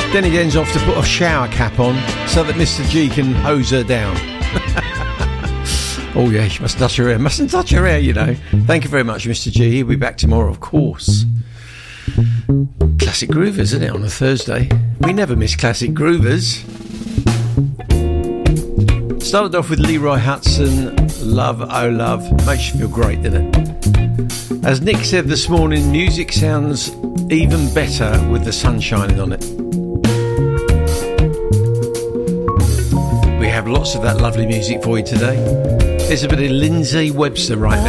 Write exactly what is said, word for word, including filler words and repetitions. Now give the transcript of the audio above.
Denny Den's off to put a shower cap on so that Mister G can hose her down. Oh yeah, she mustn't touch her hair. Mustn't touch her hair, you know. Thank you very much, Mister G. He'll be back tomorrow, of course. Classic Groovers, isn't it, on a Thursday? We never miss Classic Groovers. Started off with Leroy Hudson, Love, Oh Love. Makes you feel great, doesn't it? As Nick said this morning, music sounds even better with the sun shining on it. We have lots of that lovely music for you today. There's a bit of Lindsay Webster right now.